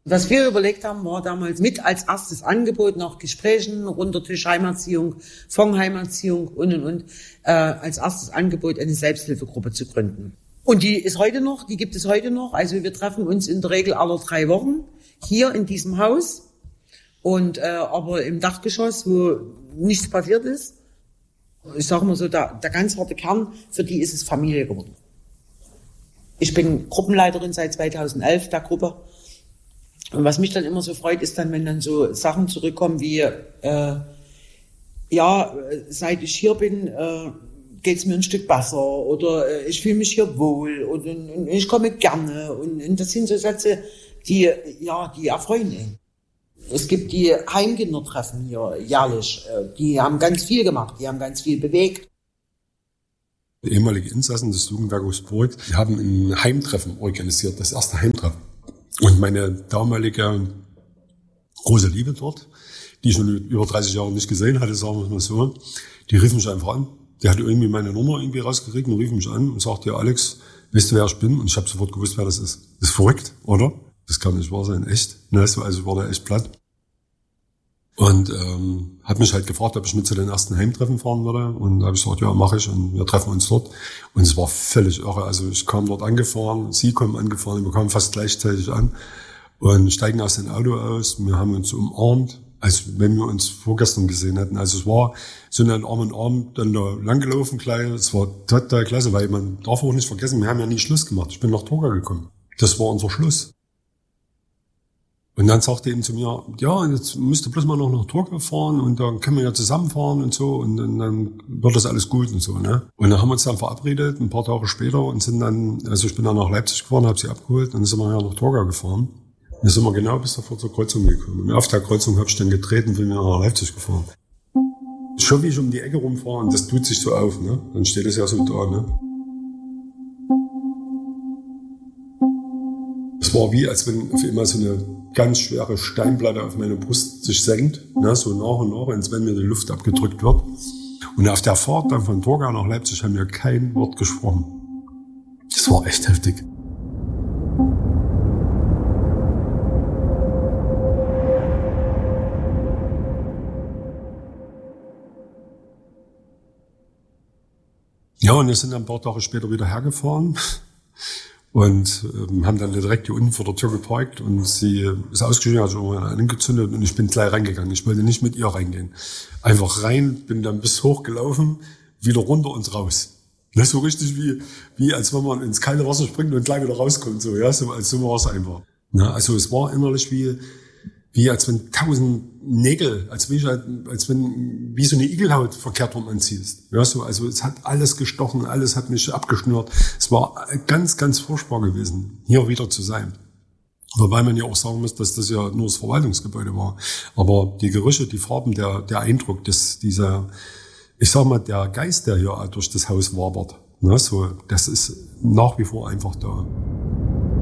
Was wir überlegt haben, war damals mit als erstes Angebot nach Gesprächen, Runtertisch Heimerziehung, Fonds-Heimerziehung und, als erstes Angebot eine Selbsthilfegruppe zu gründen. Und die gibt es heute noch. Also wir treffen uns in der Regel alle 3 Wochen hier in diesem Haus und aber im Dachgeschoss, wo nichts passiert ist. Ich sage mal so, der ganz harte Kern, für die ist es Familie geworden. Ich bin Gruppenleiterin seit 2011 der Gruppe. Und was mich dann immer so freut, ist dann, wenn dann so Sachen zurückkommen wie, seit ich hier bin, geht's mir ein Stück besser oder ich fühle mich hier wohl und ich komme gerne. Und das sind so Sätze, die erfreuen ihn. Es gibt die Heimkindertreffen hier jährlich. Die haben ganz viel gemacht, die haben ganz viel bewegt. Ehemalige Insassen des Jugendwerkes Burg, die haben ein Heimtreffen organisiert, das erste Heimtreffen. Und meine damalige große Liebe dort, die ich schon über 30 Jahre nicht gesehen hatte, sagen wir es mal so, die rief mich einfach an. Die hatte irgendwie meine Nummer irgendwie rausgekriegt und rief mich an und sagte, ja Alex, weißt du, wer ich bin? Und ich habe sofort gewusst, wer das ist. Das ist verrückt, oder? Das kann nicht wahr sein, echt. Also war der echt platt. Und hat mich halt gefragt, ob ich mit zu den ersten Heimtreffen fahren würde. Und da habe ich gesagt, ja, mache ich. Und wir treffen uns dort. Und es war völlig irre. Also ich kam dort angefahren, sie kommen angefahren, wir kamen fast gleichzeitig an und steigen aus dem Auto aus. Wir haben uns umarmt, als wenn wir uns vorgestern gesehen hätten. Also es war so ein Arm in Arm dann da langgelaufen gleich. Es war total klasse, weil man darf auch nicht vergessen, wir haben ja nie Schluss gemacht. Ich bin nach Torgau gekommen. Das war unser Schluss. Und dann sagte er eben zu mir, ja, jetzt müsst ihr bloß mal noch nach Torgau fahren und dann können wir ja zusammenfahren und so und dann wird das alles gut und so, ne? Und dann haben wir uns dann verabredet, ein paar Tage später und sind dann, also ich bin dann nach Leipzig gefahren, habe sie abgeholt und dann sind wir ja nach Torgau gefahren. Und dann sind wir genau bis davor zur Kreuzung gekommen. Und auf der Kreuzung habe ich dann getreten und bin wieder nach Leipzig gefahren. Schon wie ich um die Ecke rumfahre und das tut sich so auf, ne? Dann steht es ja so da, ne? Es war wie, als wenn auf einmal so eine ganz schwere Steinplatte auf meine Brust sich senkt, ne, so nach und nach, als wenn mir die Luft abgedrückt wird. Und auf der Fahrt dann von Torgau nach Leipzig haben wir kein Wort gesprochen. Das war echt heftig. Ja, und wir sind dann ein paar Tage später wieder hergefahren. Und haben dann direkt hier unten vor der Tür geparkt und sie ist ausgestiegen, also irgendwann angezündet und ich bin gleich reingegangen. Ich wollte nicht mit ihr reingehen. Einfach rein, bin dann bis hoch gelaufen, wieder runter und raus. Das ist so richtig wie als wenn man ins kalte Wasser springt und gleich wieder rauskommt. So, ja, so war es einfach. Ja, also es war innerlich wie als wenn 1000 Nägel, wie so eine Igelhaut verkehrt rum anziehst. Ja, so, also es hat alles gestochen, alles hat mich abgeschnürt. Es war ganz, ganz furchtbar gewesen, hier wieder zu sein. Wobei man ja auch sagen muss, dass das ja nur das Verwaltungsgebäude war. Aber die Gerüche, die Farben, der Eindruck, ich sag mal, der Geist, der hier durch das Haus wabert, ne, so, das ist nach wie vor einfach da.